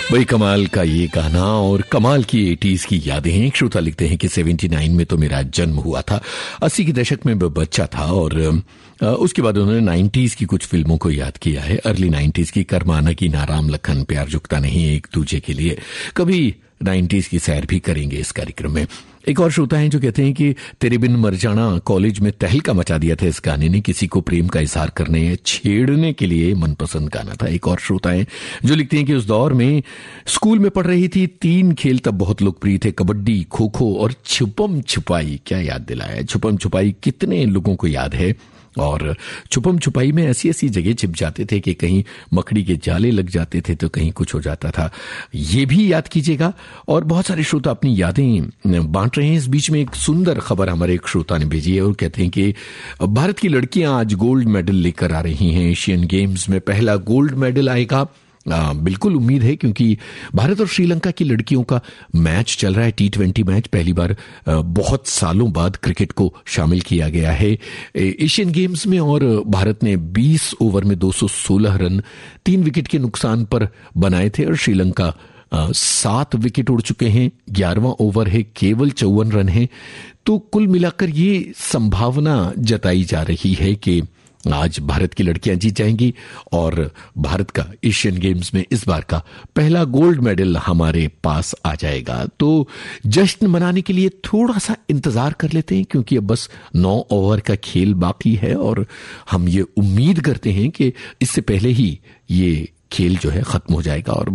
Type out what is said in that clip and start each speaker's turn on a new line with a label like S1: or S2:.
S1: वही कमाल का ये गाना और कमाल की 80s की यादें हैं। एक श्रोता लिखते हैं कि 79 में तो मेरा जन्म हुआ था, 80 के दशक में मैं बच्चा था और उसके बाद उन्होंने 90s की कुछ फिल्मों को याद किया है। अर्ली 90s की करमाना की नाराम लखन, प्यार झुकता नहीं एक दूजे के लिए, कभी 90s की सैर भी करेंगे इस कार्यक्रम में। एक और श्रोता है जो कहते हैं कि तेरे बिन मर जाना कॉलेज में तहलका मचा दिया था इस गाने ने, किसी को प्रेम का इजहार करने या छेड़ने के लिए मनपसंद गाना था। एक और श्रोता है जो लिखते हैं कि उस दौर में स्कूल में पढ़ रही थी, 3 खेल तब बहुत लोकप्रिय थे, कबड्डी, खो खो और छुपम छुपाई। क्या याद दिलाया, छुपम छुपाई कितने लोगों को याद है। और छुपम छुपाई में ऐसी ऐसी जगह छिप जाते थे कि कहीं मकड़ी के जाले लग जाते थे तो कहीं कुछ हो जाता था। ये भी याद कीजिएगा। और बहुत सारे श्रोता अपनी यादें बांट रहे हैं। इस बीच में एक सुंदर खबर हमारे एक श्रोता ने भेजी है और कहते हैं कि भारत की लड़कियां आज गोल्ड मेडल लेकर आ रही हैं। एशियन गेम्स में पहला गोल्ड मेडल आएगा, बिल्कुल उम्मीद है, क्योंकि भारत और श्रीलंका की लड़कियों का मैच चल रहा है, T20 मैच। पहली बार बहुत सालों बाद क्रिकेट को शामिल किया गया है एशियन गेम्स में। और भारत ने 20 ओवर में 216 रन 3 विकेट के नुकसान पर बनाए थे और श्रीलंका 7 विकेट उड़ चुके हैं, 11वां ओवर है, केवल 54 रन है। तो कुल मिलाकर ये संभावना जताई जा रही है कि आज भारत की लड़कियां जीत जाएंगी और भारत का एशियन गेम्स में इस बार का पहला गोल्ड मेडल हमारे पास आ जाएगा। तो जश्न मनाने के लिए थोड़ा सा इंतजार कर लेते हैं, क्योंकि अब बस 9 ओवर का खेल बाकी है और हम ये उम्मीद करते हैं कि इससे पहले ही ये खेल जो है खत्म हो जाएगा और